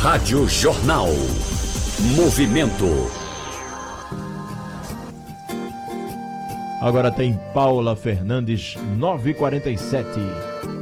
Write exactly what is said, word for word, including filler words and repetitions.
Rádio Jornal. Movimento. Agora tem Paula Fernandes, nove e quarenta e sete.